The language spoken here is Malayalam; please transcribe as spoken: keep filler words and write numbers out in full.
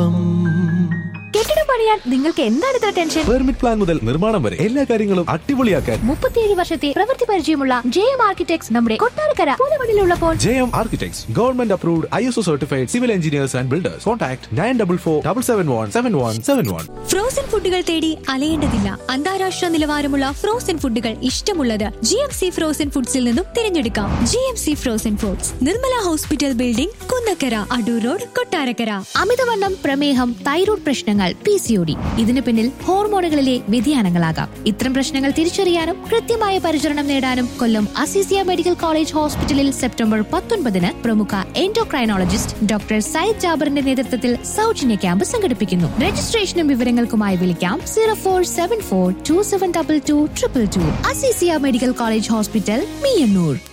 എഫ്എം. കെട്ടിടം പണിയാൻ നിങ്ങൾക്ക് എന്താണ് ഇത്ര ടെൻഷൻ? പെർമിറ്റ് പ്ലാൻ മുതൽ നിർമ്മാണം വരെ എല്ലാ കാര്യങ്ങളും അടിപൊളിയാക്കാൻ മുപ്പത്തിയേഴ് വർഷത്തെ പ്രവൃത്തി പരിചയമുള്ള ജെ എം ആർക്കിടെക്ട്സ് നമ്മുടെ Kottarakkara പൂതമണിലുള്ളപ്പോൾ J M architects government approved I S O certified civil engineers and builders. Contact nine double four double seven one seven one seven one. Frozen ഫുഡുകൾ തേടി അലയേണ്ടതില്ല. അന്താരാഷ്ട്ര നിലവാരമുള്ള ഫ്രോസൺ ഫുഡുകൾ ഇഷ്ടമുള്ളത് ജി എം സി ഫ്രോസൺ ഫുഡ്സിൽ നിന്നും തിരഞ്ഞെടുക്കാം. G M C frozen foods, Nirmala hospital building, Kunnakkara, Adoor road, Kottarakkara. അമിതവണ്ണം, പ്രമേഹം, തൈറോയ്ഡ് പ്രശ്നങ്ങൾ, പി സി ഒ ഡി, ഇതിനു പിന്നിൽ ഹോർമോണുകളിലെ വ്യതിയാനങ്ങളാകാം. ഇത്തരം പ്രശ്നങ്ങൾ തിരിച്ചറിയാനും കൃത്യമായ പരിചരണം നേടാനും കൊല്ലം അസീസിയ മെഡിക്കൽ കോളേജ് ഹോസ്പിറ്റലിൽ സെപ്റ്റംബർ പത്തൊൻപതിന് പ്രമുഖ എൻഡോക്രൈനോളജിസ്റ്റ് ഡോക്ടർ സയ്യിദ് ജാബറിന്റെ നേതൃത്വത്തിൽ സൗജന്യ ക്യാമ്പ് സംഘടിപ്പിക്കുന്നു. രജിസ്ട്രേഷനും വിവരങ്ങൾക്കുമായി വിളിക്കാം zero four seven four to seven double two triple two. Azeezia medical college hospital, Meeyannoor.